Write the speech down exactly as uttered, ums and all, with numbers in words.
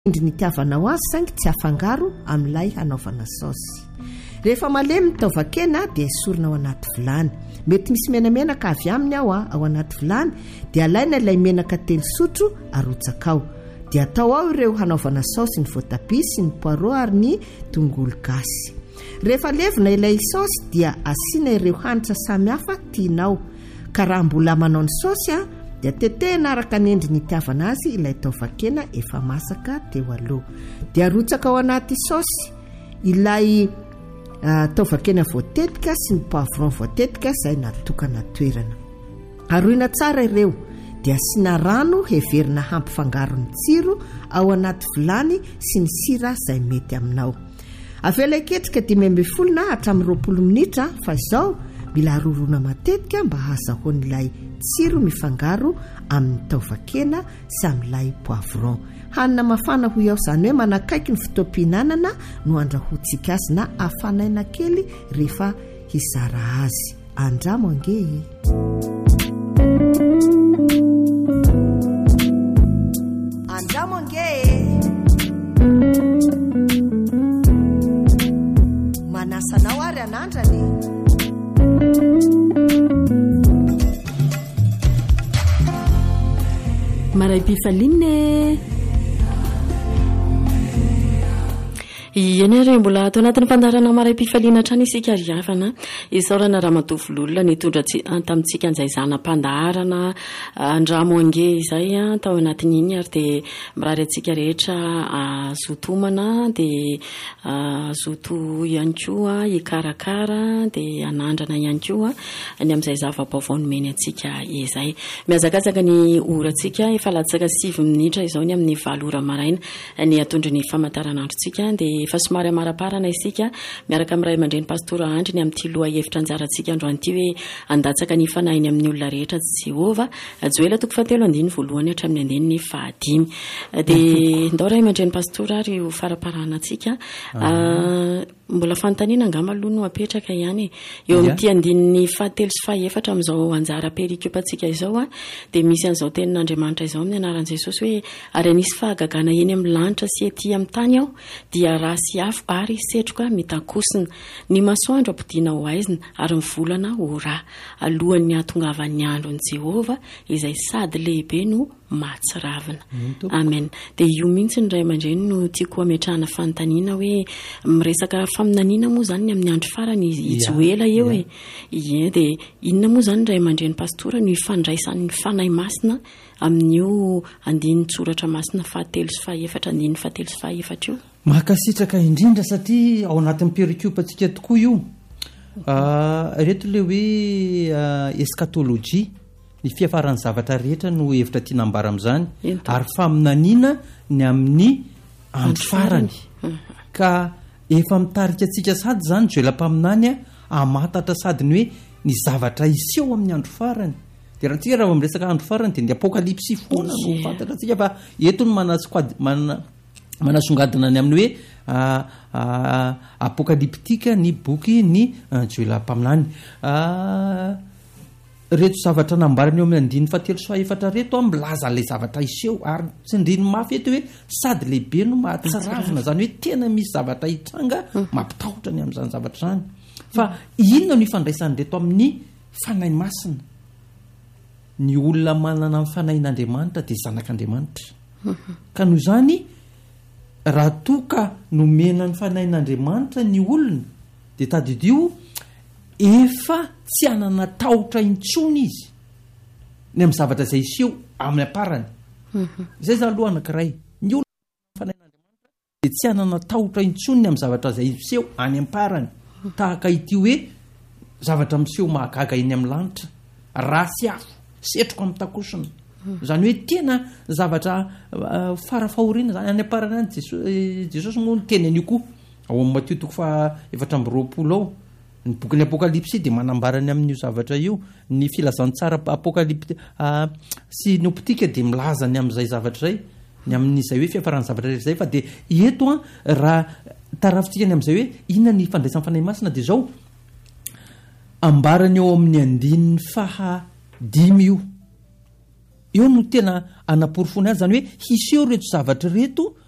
Indry nitiavanao azy saingy tsy afangaro amin'ilay hanaovana saosy. Rehefa malemy ny taovakena dia esorina ao anaty vilany. Mety misy menamenaka avy aminy ao ao anaty vilany dia alaina ilay menaka telo sotro arotsaka ao. Dia atao ao ireo hanaovana saosy ny voatabia sy ny poireau ary ny tongolo gasy. Rehefa levina ilay saosy dia asiana ireo hanitra samihafa tianao. Ka raha mbola manao ny saosy a dia tetehina araka ny endriny itiavana azy ilay taovakena efa masaka teo aloha. Dia arotsaka ao anaty saosy ilay uh, taovakena voatetika sy ny poivron voatetika izay natokana toerana. Aroina tsara ireo dia asiana rano heverina hampifangaro ny tsiro ao anaty vilany sy ny sira izay mety aminao. Avela iketrika dimy amby folo na hatramin'ny roapolo minitra fa izao mila arorona matetika mba hahazahoan'ilay tsiro mifangaro amin'ny taovakena sy amin'ilay poivron. Hanina mafana ho ao izany hoe manakaiky ny fotoam-pihinanana no andrahoantsika azy na afanaina kely rehefa hizara azy. Andramo ange. Andramo ange. Manasanao ary anandrany. Maray pifaline Ienere mbola ato anatin'ny fandarana maray pifaliana hatrany isika ary afana isaorana Ramatovololona nitondra tamintsika an'izay zanam-pandaharana Andramo ange izay a tao anatin'ny iny ary dia mirary antsika rehetra zotomana dia zoto ihany koa hikarakara dia anandrana ihany koa ny amin'izay zava-baovao nomeny antsika izay. Miazakazaka ny orantsika efa latsaka sivy minitra izao ny amin'ny valo ora maraina ny atondry ny famantaranandrontsika dia efa somary amaraparana isika miaraka amin'ray aman-dreny pastora Andry ny amin'ity loha hevitra anjarantsika androany ity hoe andatsaka ny fanahiny amin'ny olona rehetra Jehova Joela toko fahatelo andiny voalohany hatramin'ny andiny fahadimy dia ndao ray aman-dreny pastora ary ho faraparana antsika mbola fanontaniana angamba aloha no apetraka ihany eo amin'ity andininy fahatelo sy fahaefatra amin'izao anjara perikopantsika izao a dia misy an'izao tenin'Andriamanitra izao amin'ny anaran'i Jesosy hoe ary anisy fahagagana eny amin'ny lanitra sy ety amin'ny tany aho dia raha sy afo ary setroka mitakosina ny masoandro ampodiana ho aizina ary ny volana ho rà alohan'ny hahatongavan'ny andron'i Jehova izay sady lehibe no mahatsiravina. Amen. Dia io mihitsy ny ray aman-dreny no tiako ametrahana fanontaniana hoe miresaka faminaniana moa izany ny amin'ny andro farany Joela eo e. Ie dia inona moa izany ray aman-dreny pastora no ifandraisan'ny fanahy masina amin'io andiny tsoratra masina fahatelo sy fahaefatra andiny fahatelo sy fahaefatra io. Mahakasitraka indrindra satria ao anatin'ny perikopantsika tokoa io. Reto ilay hoe eskatolojia ny fiafaran'ny zavatra rehetra no hevitra tiana ambara amin'izany ary faminaniana ny amin'ny andro farany ka efa mitarika antsika sady izany joelam-paminany a hamatatra sady ny hoe ny zavatra iseho amin'ny andro farany. Dia raha antsika raha miresaka andro farany dia ny apokalipsy foana no fantatra antsika fa eto no manasokady mana manasongadina ny amin'ny hoe apokaliptika ny boky ny joelam-paminany. Reto zavatra nambarany eo amin'ny andiny fahatelo sy fahaefatra reto milaza ilay zavatra iseho ary tsindriny mafy eto hoe sady lehibe no mahatsiravina izany hoe tena misy zavatra hitranga mampitahotra ny amin'izany zavatra izany. Fa inona no ifandraisany reto amin'ny fanahy masina? Ny olona manana amin'ny fanahin'Andriamanitra dia zanak'Andriamanitra. Ka noho izany raha toa ka nomena ny fanahin'Andriamanitra ny olona dia tadidio efa tsy hanana tahotra intsony izy ny amin'ny zavatra izay iseho amin'ny aparany. Izay zany aloha anankiray ny olona fanahin'Andriamanitra dia tsy hanana tahotra intsony ny amin'ny zavatra izay iseho any am-parany tahaka ity hoe zavatra miseho mahagaga eny amin'ny lanitra raha sy afo setroka mitakosina izany hoe tena zavatra farafahoriana zany any am-parany any Jesosy moa no teny an'io koa ao amin'ny Mateo toko fa efatra amby roapolo ao ny bokin'ny apokalipsy dia manambarany amin'io zavatra io ny filazantsara apokalipty sy ny optika dia milaza ny amin'izay zavatra izay ny amin'izay hoe fiafaran'ny zavatra rehetra izay fa dia eto a raha tarafitsika ny amin'izay hoe inona ny fandraisan'ny fanahy masina dia izao ambarany eo amin'ny andininy fahadimy io eo no tena anaporofony azy zany hoe hiseho reto zavatra reto